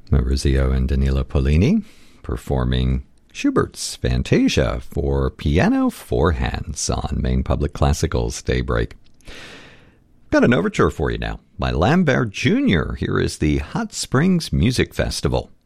Maurizio and Danilo Pollini performing Schubert's Fantasia for piano four hands on Maine Public Classical's Daybreak. Got an overture for you now by Lambert Jr. Here is the Hot Springs Music Festival.